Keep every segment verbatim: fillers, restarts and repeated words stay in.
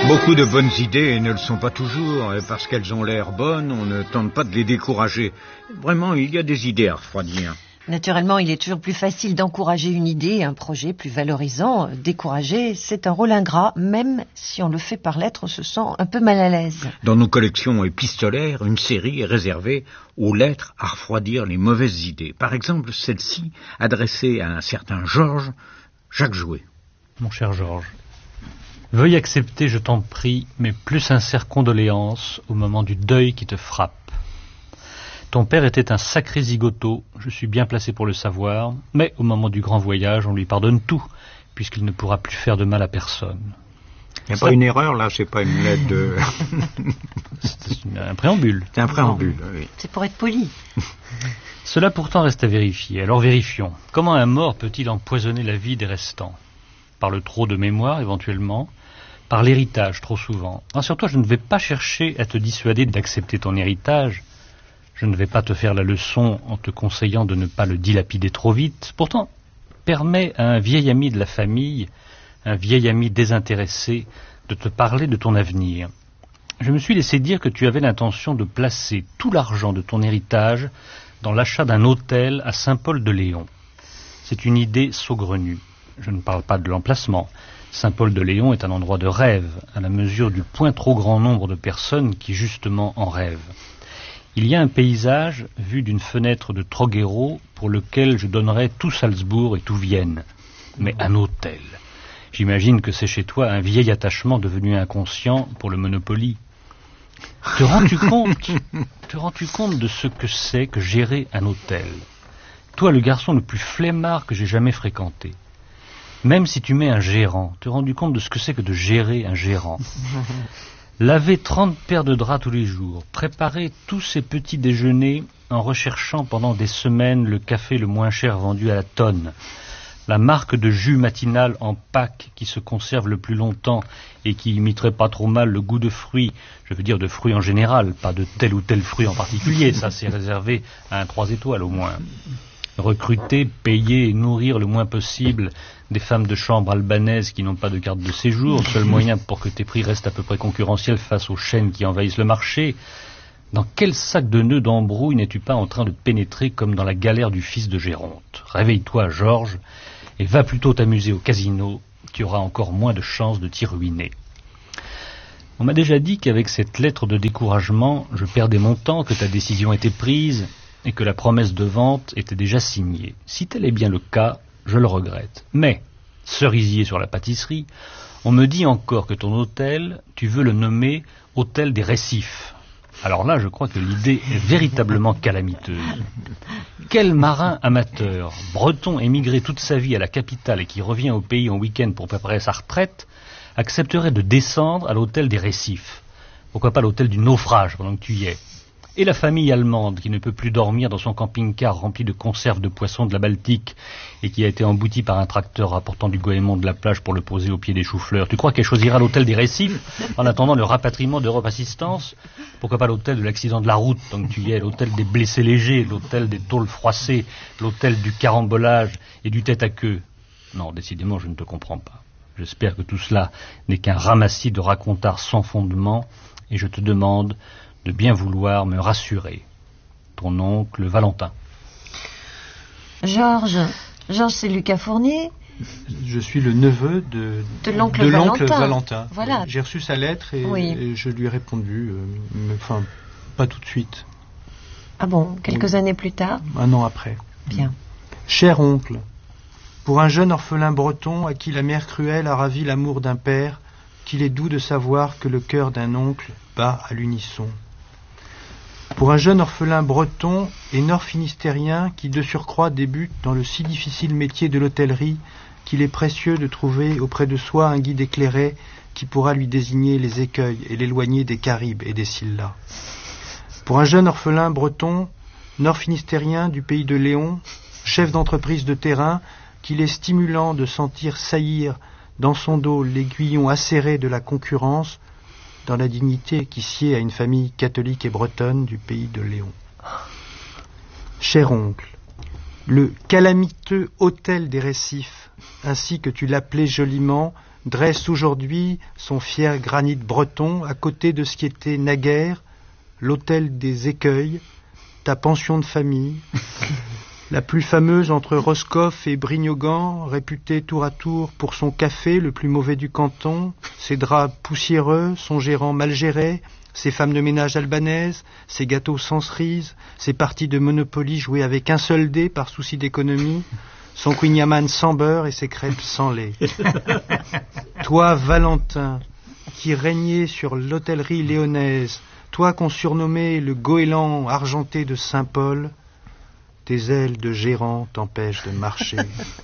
Beaucoup de bonnes idées ne le sont pas toujours, et parce qu'elles ont l'air bonnes, on ne tente pas de les décourager. Vraiment, il y a des idées à refroidir. Naturellement, il est toujours plus facile d'encourager une idée, un projet plus valorisant. Décourager, c'est un rôle ingrat, même si on le fait par lettres, on se sent un peu mal à l'aise. Dans nos collections épistolaires, une série est réservée aux lettres à refroidir les mauvaises idées. Par exemple, celle-ci, adressée à un certain Georges, Jacques Jouet. Mon cher Georges, veuille accepter, je t'en prie, mes plus sincères condoléances au moment du deuil qui te frappe. Ton père était un sacré zigoto, je suis bien placé pour le savoir, mais au moment du grand voyage, on lui pardonne tout, puisqu'il ne pourra plus faire de mal à personne. Il n'y a Ça... pas une erreur, là, c'est pas une lettre de... c'est un préambule. C'est un préambule, oui. C'est pour être poli. Cela pourtant reste à vérifier, alors vérifions. Comment un mort peut-il empoisonner la vie des restants ? Par le trop de mémoire, éventuellement, par l'héritage, trop souvent. Rassure-toi, je ne vais pas chercher à te dissuader d'accepter ton héritage. Je ne vais pas te faire la leçon en te conseillant de ne pas le dilapider trop vite. Pourtant, permets à un vieil ami de la famille, un vieil ami désintéressé, de te parler de ton avenir. Je me suis laissé dire que tu avais l'intention de placer tout l'argent de ton héritage dans l'achat d'un hôtel à Saint-Paul-de-Léon. C'est une idée saugrenue. Je ne parle pas de l'emplacement. Saint-Paul-de-Léon est un endroit de rêve, à la mesure du point trop grand nombre de personnes qui justement en rêvent. Il y a un paysage vu d'une fenêtre de Trogero pour lequel je donnerais tout Salzbourg et tout Vienne. Mais un hôtel. J'imagine que c'est chez toi un vieil attachement devenu inconscient pour le Monopoly. Te rends-tu compte, te rends-tu compte de ce que c'est que gérer un hôtel ? Toi, le garçon le plus flemmard que j'ai jamais fréquenté. Même si tu mets un gérant, te rends-tu compte de ce que c'est que de gérer un gérant ? Laver trente paires de draps tous les jours, préparer tous ces petits déjeuners en recherchant pendant des semaines le café le moins cher vendu à la tonne, la marque de jus matinal en pack qui se conserve le plus longtemps et qui imiterait pas trop mal le goût de fruits, je veux dire de fruits en général, pas de tel ou tel fruit en particulier, ça c'est réservé à un trois étoiles au moins. Recruter, payer et nourrir le moins possible des femmes de chambre albanaises qui n'ont pas de carte de séjour, seul moyen pour que tes prix restent à peu près concurrentiels face aux chaînes qui envahissent le marché. Dans quel sac de nœuds d'embrouille n'es-tu pas en train de pénétrer comme dans la galère du fils de Géronte ? Réveille-toi, Georges, et va plutôt t'amuser au casino, tu auras encore moins de chances de t'y ruiner. On m'a déjà dit qu'avec cette lettre de découragement, je perdais mon temps, que ta décision était prise, et que la promesse de vente était déjà signée. Si tel est bien le cas, je le regrette. Mais, cerisier sur la pâtisserie, on me dit encore que ton hôtel, tu veux le nommer Hôtel des Récifs. Alors là, je crois que l'idée est véritablement calamiteuse. Quel marin amateur, breton émigré toute sa vie à la capitale et qui revient au pays en week-end pour préparer sa retraite, accepterait de descendre à l'hôtel des Récifs ? Pourquoi pas l'hôtel du naufrage pendant que tu y es ? Et la famille allemande qui ne peut plus dormir dans son camping-car rempli de conserves de poissons de la Baltique et qui a été embouti par un tracteur rapportant du goémon de la plage pour le poser au pied des choux-fleurs. Tu crois qu'elle choisira l'hôtel des Récifs en attendant le rapatriement d'Europe Assistance ? Pourquoi pas l'hôtel de l'accident de la route, tant que tu y es, l'hôtel des blessés légers, l'hôtel des tôles froissées, l'hôtel du carambolage et du tête-à-queue ? Non, décidément, je ne te comprends pas. J'espère que tout cela n'est qu'un ramassis de racontars sans fondement et je te demande de bien vouloir me rassurer. Ton oncle Valentin. Georges, Georges, c'est Lucas Fournier. Je suis le neveu de, de l'oncle de Valentin. l'oncle Valentin. Voilà. J'ai reçu sa lettre et, oui. et je lui ai répondu, euh, mais, enfin, pas tout de suite. Ah bon, quelques oui. années plus tard ? Un an après. Bien. Cher oncle, pour un jeune orphelin breton à qui la mère cruelle a ravi l'amour d'un père, qu'il est doux de savoir que le cœur d'un oncle bat à l'unisson. Pour un jeune orphelin breton et nord-finistérien qui de surcroît débute dans le si difficile métier de l'hôtellerie qu'il est précieux de trouver auprès de soi un guide éclairé qui pourra lui désigner les écueils et l'éloigner des Caribes et des Scyllas. Pour un jeune orphelin breton, nord-finistérien du pays de Léon, chef d'entreprise de terrain, qu'il est stimulant de sentir saillir dans son dos l'aiguillon acéré de la concurrence, dans la dignité qui sied à une famille catholique et bretonne du pays de Léon. Cher oncle, le calamiteux hôtel des Récifs, ainsi que tu l'appelais joliment, dresse aujourd'hui son fier granit breton à côté de ce qui était naguère l'hôtel des Écueils, ta pension de famille, la plus fameuse entre Roscoff et Brignogan, réputée tour à tour pour son café le plus mauvais du canton, ses draps poussiéreux, son gérant mal géré, ses femmes de ménage albanaises, ses gâteaux sans cerise, ses parties de Monopoly jouées avec un seul dé par souci d'économie, son Queen Yaman sans beurre et ses crêpes sans lait. Toi, Valentin, qui régnais sur l'hôtellerie léonaise, toi qu'on surnommait le goéland argenté de Saint-Paul, tes ailes de gérant t'empêchent de marcher.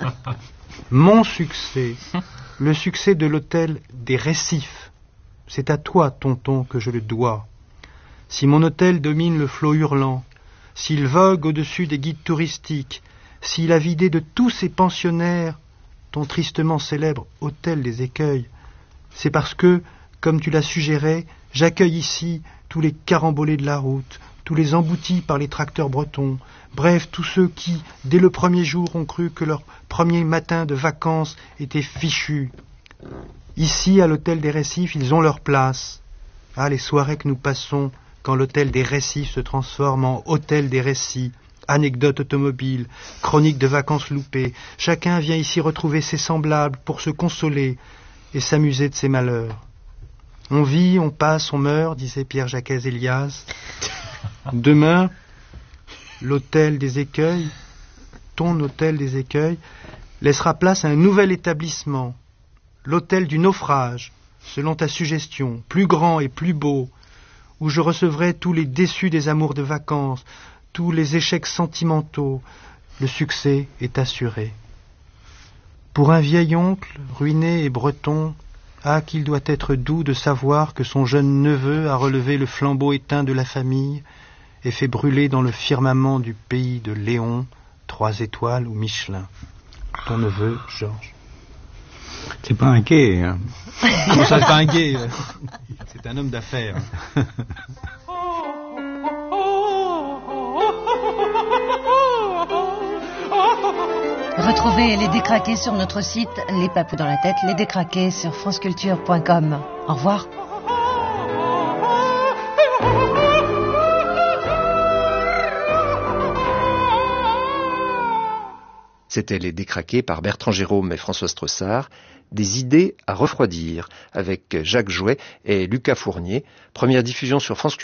Mon succès, le succès de l'hôtel des Récifs, c'est à toi, tonton, que je le dois. Si mon hôtel domine le flot hurlant, s'il vogue au-dessus des guides touristiques, s'il a vidé de tous ses pensionnaires ton tristement célèbre hôtel des Écueils, c'est parce que, comme tu l'as suggéré, j'accueille ici tous les carambolés de la route, tous les emboutis par les tracteurs bretons, bref, tous ceux qui, dès le premier jour, ont cru que leur premier matin de vacances était fichu. Ici, à l'hôtel des Récifs, ils ont leur place. Ah, les soirées que nous passons quand l'hôtel des Récifs se transforme en hôtel des récits, anecdotes automobiles, chroniques de vacances loupées. Chacun vient ici retrouver ses semblables pour se consoler et s'amuser de ses malheurs. On vit, on passe, on meurt, disait Pierre-Jacques Elias. Demain, l'hôtel des Écueils, ton hôtel des Écueils, laissera place à un nouvel établissement, l'hôtel du naufrage, selon ta suggestion, plus grand et plus beau, où je recevrai tous les déçus des amours de vacances, tous les échecs sentimentaux. Le succès est assuré. Pour un vieil oncle, ruiné et breton, ah, qu'il doit être doux de savoir que son jeune neveu a relevé le flambeau éteint de la famille et fait brûler dans le firmament du pays de Léon, trois étoiles ou Michelin. Ton neveu, Georges. C'est pas un gay, hein. Non, ça, c'est pas un gay. C'est un homme d'affaires. Retrouvez Les Décraqués sur notre site Les Papous dans la tête, Les Décraqués sur franceculture point com. Au revoir. C'était Les Décraqués par Bertrand Jérôme et François Stressart, des idées à refroidir, avec Jacques Jouet et Lucas Fournier. Première diffusion sur France Culture.